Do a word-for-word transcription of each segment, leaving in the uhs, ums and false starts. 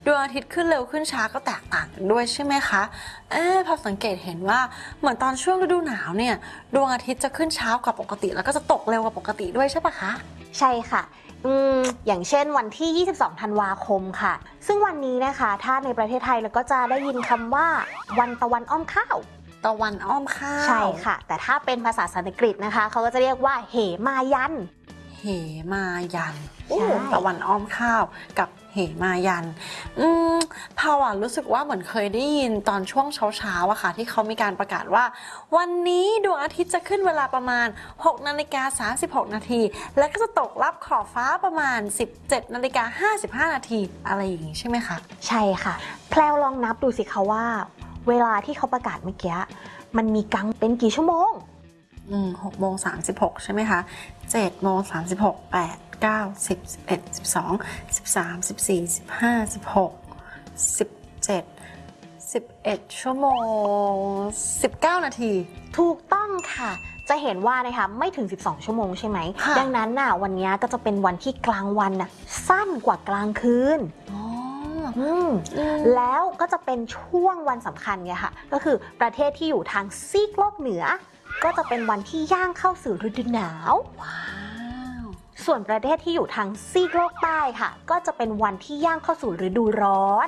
ดวงอาทิตย์ขึ้นเร็วขึ้นช้าก็แตกต่างกันด้วยใช่ไหมคะเอ๊พอสังเกตเห็นว่าเหมือนตอนช่วงฤดูหนาวเนี่ยดวงอาทิตย์จะขึ้นเช้ากว่าปกติแล้วก็จะตกเร็วกว่าปกติด้วยใช่ปะคะใช่ค่ะอืมอย่างเช่นวันที่ยี่สิบสองธันวาคมค่ะซึ่งวันนี้นะคะถ้าในประเทศไทยเราก็จะได้ยินคำว่าวันตะวันอ้อมข้าวตะวันอ้อมข้าวใช่ค่ะแต่ถ้าเป็นภาษาสันสกฤตนะคะเขาก็จะเรียกว่าเหมายันเหมายันตะวันอ้อมข้าวกับเหมายันอืมพาวอะรู้สึกว่าเหมือนเคยได้ยินตอนช่วงเช้าๆอะค่ะที่เขามีการประกาศว่าวันนี้ดวงอาทิตย์จะขึ้นเวลาประมาณหกนาฬิกาสามสิบหกนาทีและก็จะตกลับขอบฟ้าประมาณสิบเจ็ดนาฬิกาห้าสิบห้านาทีอะไรอย่างนี้ใช่ไหมคะใช่ค่ะแพลวลองนับดูสิคะว่าเวลาที่เขาประกาศเมื่อกี้มันมีกังเป็นกี่ชั่วโมงอืมหกโมงสามสิบหกใช่ไหมคะเจ็ดโมงสามสิบหกแปดเก้าสิบสิบเอ็ดสิบสองสิบสามสิบสี่สิบห้าสิบหกสิบเจ็ดสิบเอ็ดชั่วโมงสิบเก้านาทีถูกต้องค่ะจะเห็นว่านะคะไม่ถึงสิบสองชั่วโมงใช่ไหมดังนั้นน่ะวันนี้ก็จะเป็นวันที่กลางวันน่ะสั้นกว่ากลางคืนแล้วก็จะเป็นช่วงวันสำคัญไงค่ะก็คือประเทศที่อยู่ทางซีกโลกเหนือก็จะเป็นวันที่ย่างเข้าสู่ฤดูหนาวว้าวส่วนประเทศที่อยู่ทางซีกโลกใต้ค่ะก็จะเป็นวันที่ย่างเข้าสู่ฤดูร้อน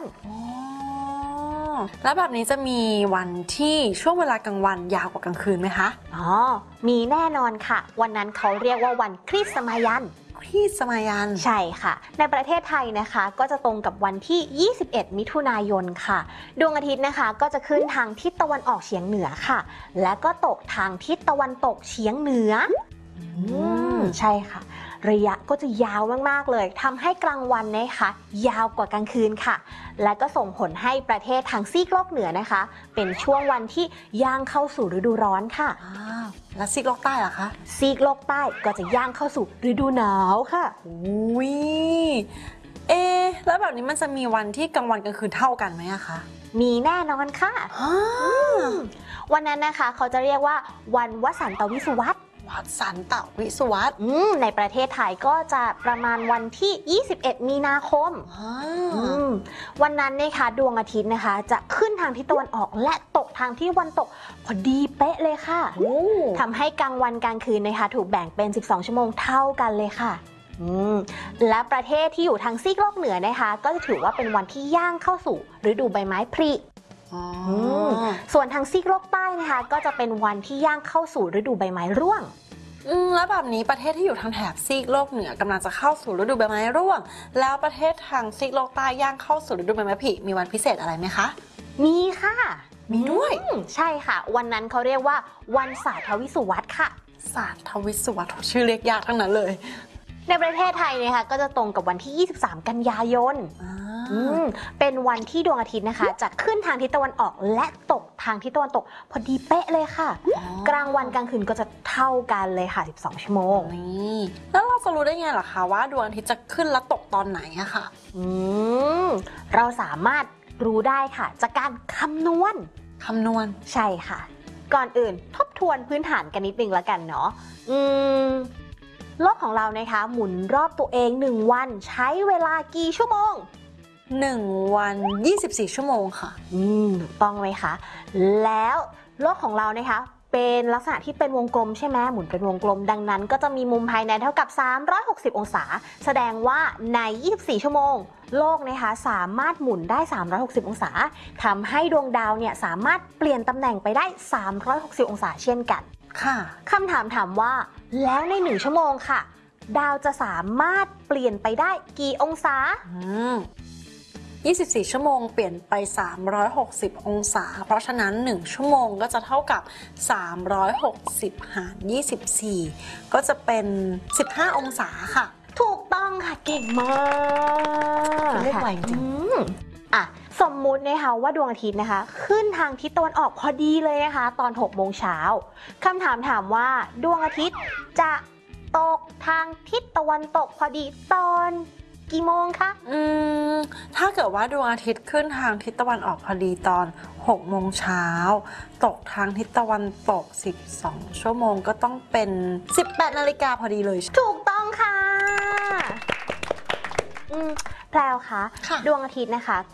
แล้วแบบนี้จะมีวันที่ช่วงเวลากลางวันยาวกว่ากลางคืนไหมคะอ๋อมีแน่นอนค่ะวันนั้นเขาเรียกว่าวันคริสต์มายันคริสต์มายันใช่ค่ะในประเทศไทยนะคะก็จะตรงกับวันที่ยี่สิบเอ็ดมิถุนายนค่ะดวงอาทิตย์นะคะก็จะขึ้นทางทิศตะวันออกเฉียงเหนือค่ะและก็ตกทางทิศตะวันตกเฉียงเหนืออืมใช่ค่ะระยะก็จะยาวมากๆเลยทำให้กลางวันนะคะยาวกว่ากลางคืนค่ะและก็ส่งผลให้ประเทศทางซีกโลกเหนือนะคะเป็นช่วงวันที่ย่างเข้าสู่ฤดูร้อนค่ะแล้วซีกโลกใต้ล่ะคะซีกโลกใต้ก็จะย่างเข้าสู่ฤดูหนาวค่ะอุ้ยเอ๊แล้วแบบนี้มันจะมีวันที่กลางวันกลางคืนเท่ากันไหมอะคะมีแน่นอนค่ะวันนั้นนะคะเขาจะเรียกว่าวันวสันตวิสุวัตวัดสันตวิสุวัตในประเทศไทยก็จะประมาณวันที่ยี่สิบเอ็ดมีนาคมวันนั้นนะคะดวงอาทิตย์นะคะจะขึ้นทางทิศตะวันออกและตกทางที่ตะวันตกพอดีเป๊ะเลยค่ะทำให้กลางวันกลางคืนนะคะถูกแบ่งเป็นสิบสองชั่วโมงเท่ากันเลยค่ะและประเทศที่อยู่ทางซีกโลกเหนือนะคะก็จะถือว่าเป็นวันที่ย่างเข้าสู่ฤดูใบไม้ผลิส่วนทางซีกโลกใต้นะคะก็จะเป็นวันที่ย่างเข้าสู่ฤดูใบไม้ร่วงแล้วแบบนี้ประเทศที่อยู่ทางแถบซีกโลกเหนือกำลังจะเข้าสู่ฤดูใบไม้ร่วงแล้วประเทศทางซีกโลกใต้ย่างเข้าสู่ฤดูใบไม้ผลิมีวันพิเศษอะไรไหมคะมีค่ะมีด้วยใช่ค่ะวันนั้นเขาเรียกว่าวันศาสตวิสุวัตค่ะศาสตวิสุวัตชื่อเรียกยากทั้งนั้นเลยในประเทศไทยนะคะก็จะตรงกับวันที่ยี่สิบสามกันยายนเป็นวันที่ดวงอาทิตย์นะคะจะขึ้นทางทิศตะวันออกและตกทางทิศตะวันตกพอดีเป๊ะเลยค่ะกลางวันกลางคืนก็จะเท่ากันเลยค่ะสิบสองชั่วโมงนี่แล้วเราจะรู้ได้ไงล่ะคะว่าดวงอาทิตย์จะขึ้นและตกตอนไหนอะค่ะอืมเราสามารถรู้ได้ค่ะจากการคำนวณคำนวณใช่ค่ะก่อนอื่นทบทวนพื้นฐานกันนิดนึงแล้วกันเนาะอืมโลกของเรานะคะหมุนรอบตัวเองหนึ่งวันใช้เวลากี่ชั่วโมงหนึ่งวันยี่สิบสี่ชั่วโมงค่ะอืมถูกต้องไหมคะแล้วโลกของเรานะคะเป็นลักษณะที่เป็นวงกลมใช่ไหมหมุนเป็นวงกลมดังนั้นก็จะมีมุมภายในเท่ากับสามร้อยหกสิบองศาแสดงว่าในยี่สิบสี่ชั่วโมงโลกนะคะสามารถหมุนได้สามร้อยหกสิบองศาทำให้ดวงดาวเนี่ยสามารถเปลี่ยนตำแหน่งไปได้สามร้อยหกสิบองศาเช่นกันค่ะคำถามถามว่าแล้วในหนึ่งชั่วโมงค่ะดาวจะสามารถเปลี่ยนไปได้กี่องศายี่สิบสี่ชั่วโมงเปลี่ยนไปสามร้อยหกสิบองศาเพราะฉะนั้นหนึ่งชั่วโมงก็จะเท่ากับสามร้อยหกสิบหารยี่สิบสี่ก็จะเป็นสิบห้าองศาค่ะถูกต้องค่ะเก่งมากเรียกไวจริงอ่ะสมมุตินะคะว่าดวงอาทิตย์นะคะขึ้นทางทิศตะวันออกพอดีเลยนะคะตอนหกโมงเช้าคำถามถามว่าดวงอาทิตย์จะตกทางทิศตะวันตกพอดีตอนกี่โมงคะอืมถ้าเกิดว่าดวงอาทิตย์ขึ้นทางทิศตะวันออกพอดีตอนหกโมงเช้าตกทางทิศตะวันตกสิบสองชั่วโมงก็ต้องเป็นสิบแปดนาฬิกาพอดีเลยถูกต้องค่ะอืมแพรวคะค่ะดวงอาทิตย์นะคะ